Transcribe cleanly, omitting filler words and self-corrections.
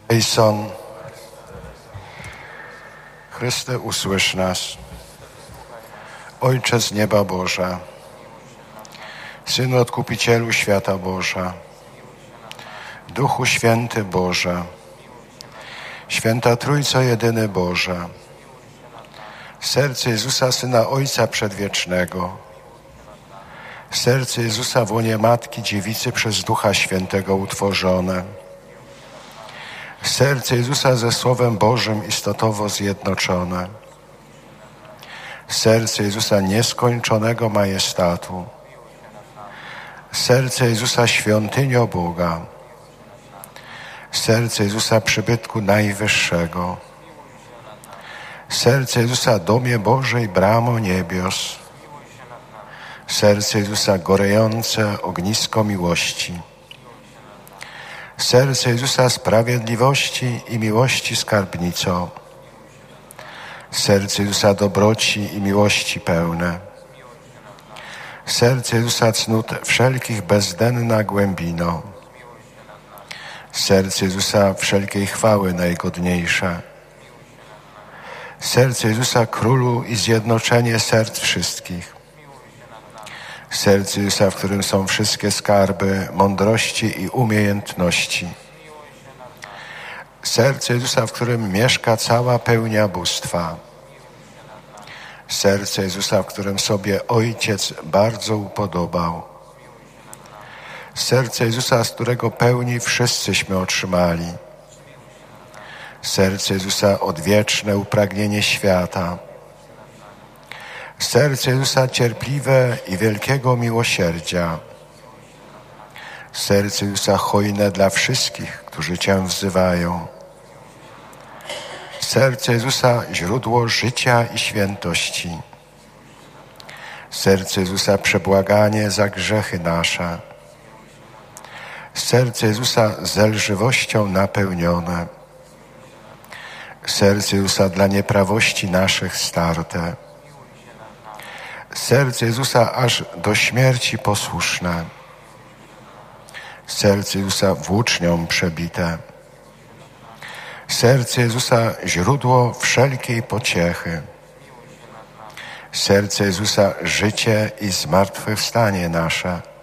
Ejson, Chryste, usłysz nas. Ojcze z nieba Boża, Synu Odkupicielu świata Boża, Duchu Święty Boże, Święta Trójco Jedyny Boże, serce Jezusa, Syna Ojca Przedwiecznego, serce Jezusa w łonie Matki Dziewicy przez Ducha Świętego utworzone, serce Jezusa ze Słowem Bożym istotowo zjednoczone, serce Jezusa nieskończonego majestatu, serce Jezusa świątynią Boga, serce Jezusa przybytku najwyższego, serce Jezusa domie Bożej bramo niebios, serce Jezusa gorejące ognisko miłości, serce Jezusa sprawiedliwości i miłości skarbnico, serce Jezusa dobroci i miłości pełne, serce Jezusa cnót wszelkich bezdenna głębino, serce Jezusa wszelkiej chwały najgodniejsze, serce Jezusa Królu i zjednoczenie serc wszystkich, serce Jezusa, w którym są wszystkie skarby mądrości i umiejętności, serce Jezusa, w którym mieszka cała pełnia bóstwa, serce Jezusa, w którym sobie Ojciec bardzo upodobał, serce Jezusa, z którego pełni wszyscyśmy otrzymali, serce Jezusa odwieczne upragnienie świata, serce Jezusa cierpliwe i wielkiego miłosierdzia, serce Jezusa hojne dla wszystkich, którzy Cię wzywają, serce Jezusa źródło życia i świętości, serce Jezusa przebłaganie za grzechy nasze, serce Jezusa zelżywością napełnione, serce Jezusa dla nieprawości naszych starte, serce Jezusa aż do śmierci posłuszne, serce Jezusa włócznią przebite, serce Jezusa źródło wszelkiej pociechy, serce Jezusa życie i zmartwychwstanie nasze,